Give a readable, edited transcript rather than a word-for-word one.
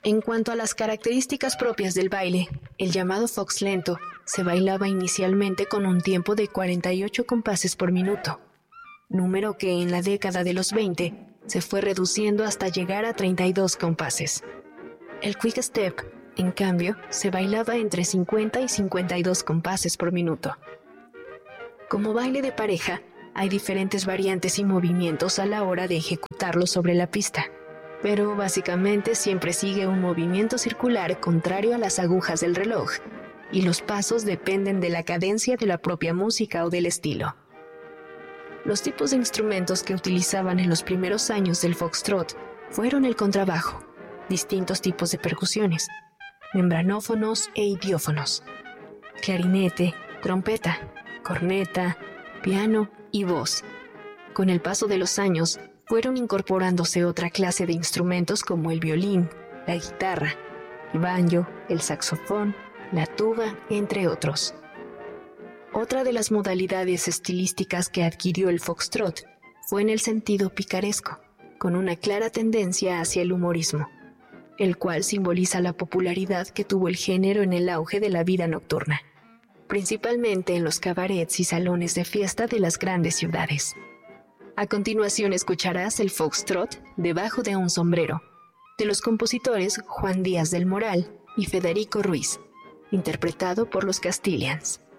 En cuanto a las características propias del baile, el llamado fox lento se bailaba inicialmente con un tiempo de 48 compases por minuto, número que en la década de los 20 se fue reduciendo hasta llegar a 32 compases. El quick step, en cambio, se bailaba entre 50 y 52 compases por minuto. Como baile de pareja, hay diferentes variantes y movimientos a la hora de ejecutarlo sobre la pista, pero básicamente siempre sigue un movimiento circular contrario a las agujas del reloj, y los pasos dependen de la cadencia de la propia música o del estilo. Los tipos de instrumentos que utilizaban en los primeros años del foxtrot fueron el contrabajo, distintos tipos de percusiones, membranófonos e idiófonos, clarinete, trompeta, corneta, piano y voz. Con el paso de los años, fueron incorporándose otra clase de instrumentos como el violín, la guitarra, el banjo, el saxofón, la tuba, entre otros. Otra de las modalidades estilísticas que adquirió el foxtrot fue en el sentido picaresco, con una clara tendencia hacia el humorismo, el cual simboliza la popularidad que tuvo el género en el auge de la vida nocturna, principalmente en los cabarets y salones de fiesta de las grandes ciudades. A continuación escucharás el foxtrot Debajo de un sombrero, de los compositores Juan Díaz del Moral y Federico Ruiz, interpretado por los Castilians.